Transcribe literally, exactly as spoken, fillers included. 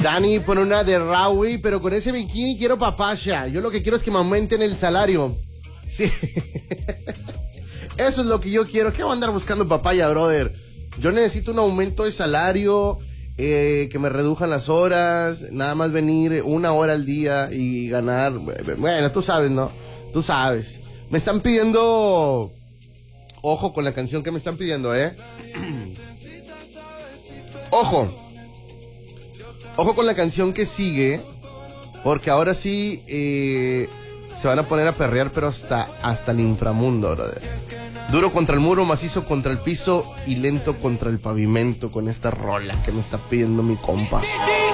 Dani, pon una de Rawi, pero con ese bikini quiero papaya. Yo lo que quiero es que me aumenten el salario. Sí. Eso es lo que yo quiero. ¿Qué voy a andar buscando papaya, brother? Yo necesito un aumento de salario, eh, que me reduzcan las horas, nada más venir una hora al día y ganar. Bueno, tú sabes, ¿no? Tú sabes. Me están pidiendo... Ojo con la canción que me están pidiendo, ¿eh? Ojo. Ojo con la canción que sigue, porque ahora sí eh, se van a poner a perrear, pero hasta, hasta el inframundo, brother. Duro contra el muro, macizo contra el piso y lento contra el pavimento con esta rola que me está pidiendo mi compa.